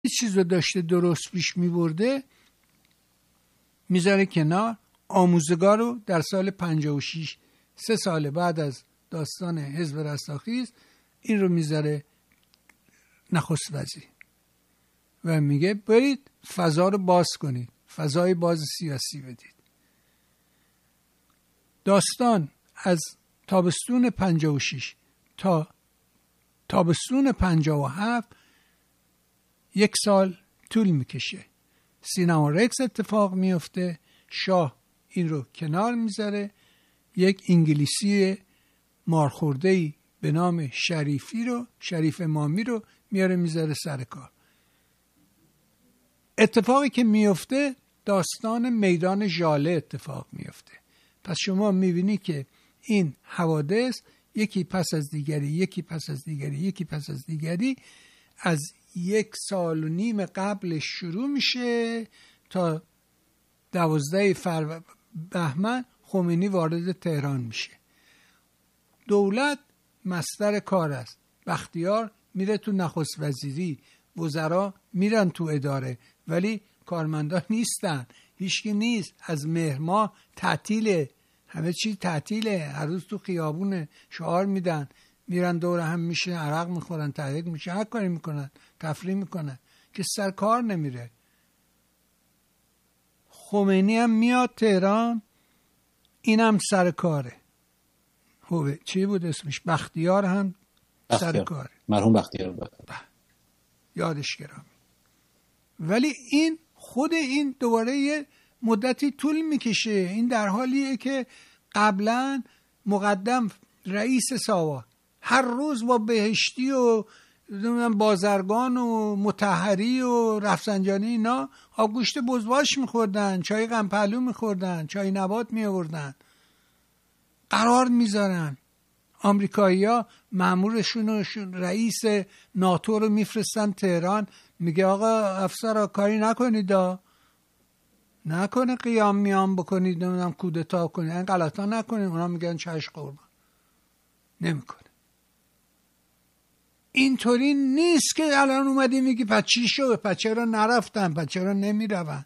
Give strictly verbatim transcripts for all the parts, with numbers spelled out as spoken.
چیز رو داشته درست پیش میبرده میذاره کنار. آموزگار رو در سال پنجاه و شش، سه سال بعد از داستان حزب رستاخیز، این رو میذاره نخست وزیر و میگه برید فضا رو باز کنید، فضای باز سیاسی بدید. داستان از تابستون پنجاه و شش تا تابستون پنجاه و هفت یک سال طول میکشه. سینما رکس اتفاق میفته، شاه این رو کنار میذاره، یک انگلیسی مارخورده‌ای به نام شریفی رو شریف امامی رو میاره میذاره سر کار. اتفاقی که میفته داستان میدان ژاله اتفاق میفته. پس شما میبینی که این حوادث یکی پس از دیگری یکی پس از دیگری یکی پس از دیگری از یک سال و نیم قبلش شروع میشه تا دوازده فروردین بهمن خمینی وارد تهران میشه. دولت مصدر کار است. بختیار میره تو نخست وزیری، وزرا میرن تو اداره، ولی کارمندان نیستن، هیچکی نیست. از مهر ماه تعطیله، همه چی تعطیله، هر روز تو خیابون شعار میدن، میرن دور هم میشه، عرق میخورن، تحریک میشه، هر کاری میکنن، تفریح میکنن، که سر کار نمیره. خمینی هم میاد تهران، اینم سر کاره. خوبه چی بود اسمش؟ بختیار هم بختیار. سر کاره، مرحوم بختیار بود، یادش گرامی. ولی این خود این دوباره یه مدتی طول میکشه. این در حالیه که قبلا مقدم رئیس ساواک هر روز با بهشتی و بازرگان و مطهری و رفسنجانی اینا آبگوشت بزباش میخوردن، چای قمپلو میخوردن، چای نبات میآوردن، قرار میذارن. آمریکایی‌ها مأمورشون و رئیس ناتو رو میفرستن تهران، میگه آقا افسرها کاری نکنید، نکنه قیام میام بکنید، نمیدونم کودتا کنید، این غلطا نکنید. اونا میگن چشم قربان، نمیکنه. اینطوری نیست که الان اومدی میگی پس چی شد، پس چرا نرفتن، پس چرا نمیرون.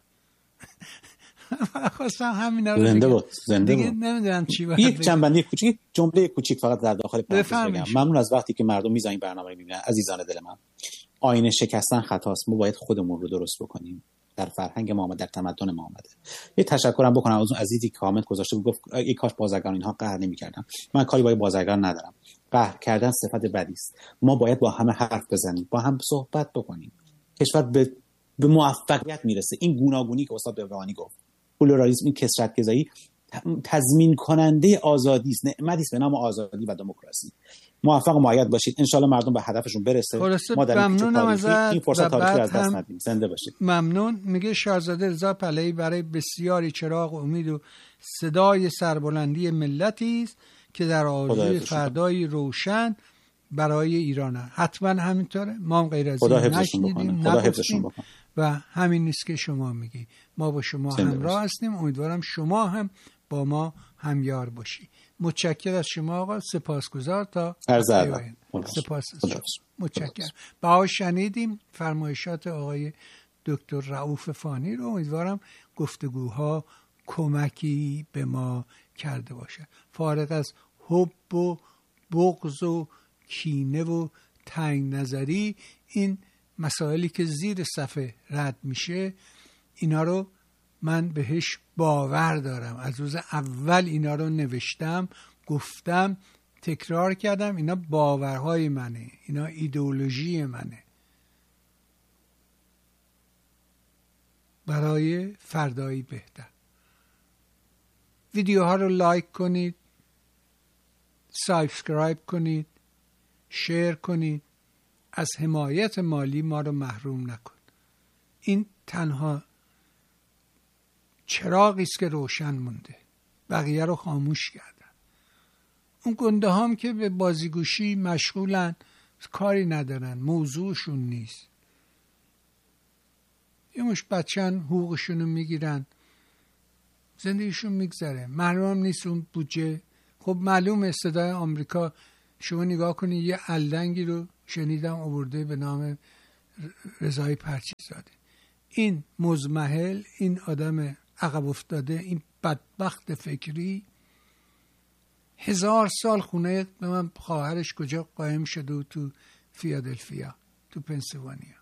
خواستم همینا رو زنده بگم. بود زنده دیگه بود. نمیدونم چی باید یک جنبندی کوچیک، جمله کوچیک فقط در داخل پرانتز بگم. ممنون از وقتی که مردم میذارن این برنامه رو میبینن. عزیزان دل من، آینه شکستن خطاست، ما باید خودمون رو درست بکنیم. در فرهنگ ما آمده، در تمدن ما آمده. یه تشکرم بکنم از اون عزیزی که کامنت گذاشته بود، گفت ای کاش بازرگان اینها قهر نمی‌کردن. من کاری با بازرگان ندارم. قهر کردن صفت بدی است. ما باید با همه حرف بزنیم، با هم صحبت بکنیم. کشور به به موفقیت میرسه. این گوناگونی که استاد بهبهانی گفت، پلورالیسم، این کثرت‌گرایی تضمین کننده آزادی است، نعمتی است به نام آزادی و دموکراسی. موفق و مؤید باشید. ان شاءالله مردم به هدفشون برسه. ما در این تاریخی این فرصت تاریخی از دست ندیم. زنده باشید. ممنون. میگه شاهزاده رضا پهلوی برای بسیاری چراغ امید و صدای سربلندی ملتی است که در آرزوی فردایی روشن برای ایران است. حتما همینطوره. ما هم غیر از این نشنیدیم، نگفتیم و همین نیست که شما میگی. ما با شما همراه هستیم. امیدوارم شما هم با ما همیار باشی. متشکرم از شما آقا. سپاسگزار. تا سپاس. متشکرم. با شنیدیم فرمایشات آقای دکتر رؤوف فانی رو. امیدوارم گفتگوها کمکی به ما کرده باشه. فارغ از حب و بغض و کینه و تنگ نظری، این مسائلی که زیر صفحه رد میشه، اینا رو من بهش باور دارم. از روز اول اینا رو نوشتم، گفتم، تکرار کردم. اینا باورهای منه، اینا ایدئولوژی منه برای فردایی بهتر. ویدیوها رو لایک کنید، سابسکرایب کنید، شیر کنید. از حمایت مالی ما رو محروم نکن. این تنها چراغی است که روشن مونده، بقیه رو خاموش کردن. اون گنده هم که به بازیگوشی مشغولن، کاری ندارن، موضوعشون نیست. یه مش بچه‌ن حقوقشون رو میگیرن، زندگیشون میگذره، معلوم نیست اون بودجه. خب معلومه صدای آمریکا، شما نگاه کنید یه الدنگی رو شنیدم آورده به نام رضای پرچیزاده. این مزمحل، این آدم عقب افتاده، این بدبخت فکری هزار سال خونه به من خواهرش کجا قایم شده و تو فیلادلفیا تو پنسیلوانیا.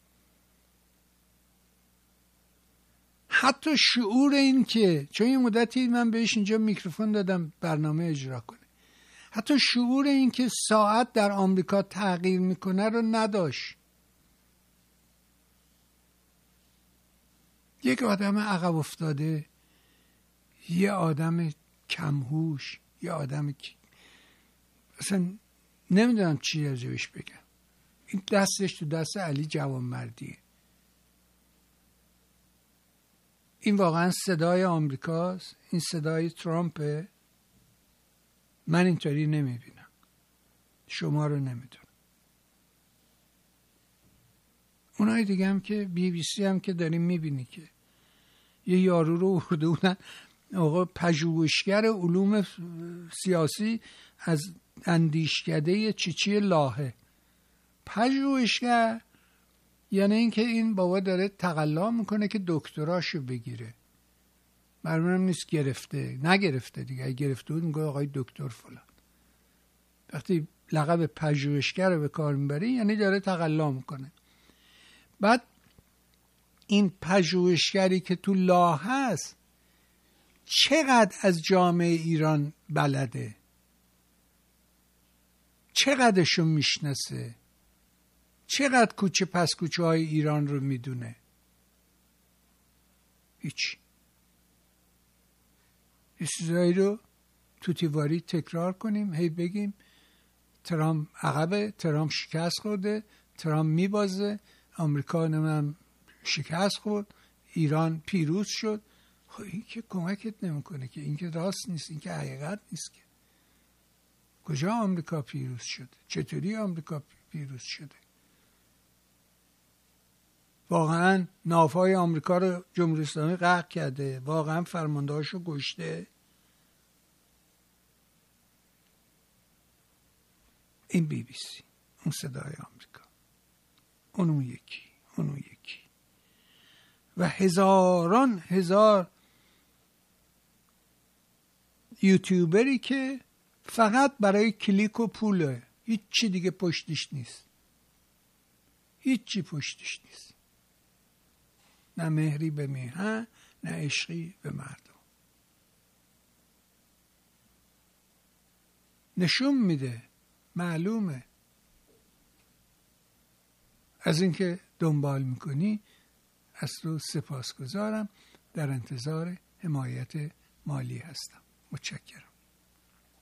حتی شعور این که چون یه مدتی من بهش اینجا میکروفون دادم برنامه اجرا کنه، حتی شعور این که ساعت در آمریکا تغییر میکنه رو نداشت. یک آدم عقب افتاده، یه آدم کمهوش، یه آدم که اصلا نمیدونم چی راجبش بگم. این دستش تو دست علی جوانمردیه. این واقعا صدای آمریکاست؟ این صدای ترامپه؟ من اینطوری نمیبینم، شما رو نمیدونم. اونای دیگه هم که بی بی سی هم که داریم میبینی که یه یارو رو ارده بودن آقا پژوهشگر علوم سیاسی از اندیشکده چیچی لاهه. پژوهشگر یعنی این که این بابا داره تقلا میکنه که دکتراشو بگیره. برمونم نیست گرفته، نگرفته دیگه. اگه گرفته بود میگه آقای دکتر فلان. وقتی لقب پژوهشگر رو به کار میبری یعنی داره تقلا میکنه. بعد این پژوهشگری که تو لاه هست چقدر از جامعه ایران بلده، چقدرشو میشناسه، چقدر کوچه پس کوچه های ایران رو میدونه؟ هیچ. یه چیزایی رو تو تیواری تکرار کنیم، هی بگیم ترامپ عقبه، ترامپ شکست خورده، ترامپ میبازه، آمریکا نمیم شکست خورد، ایران پیروز شد. خب این که کمکت نمیکنه که، این که راست نیست، این که حقیقت نیست که. کجا آمریکا پیروز شده؟ چطوری آمریکا پیروز شده؟ واقعا ناوهای آمریکا رو جمهوری اسلامی غرق کرده؟ واقعا فرماندهاشو کشته؟ این بی بی سی، اون صدای آمریکا، اون اون یکی، اون اون یکی و هزاران هزار یوتیوبری که فقط برای کلیک و پوله، هیچ چی دیگه پشتش نیست، هیچ چی پشتش نیست، نه مهری به میهن، نه عشقی به مردم. نشون میده، معلومه. از اینکه دنبال میکنی از تو سپاسگزارم. در انتظار حمایت مالی هستم. متشکرم.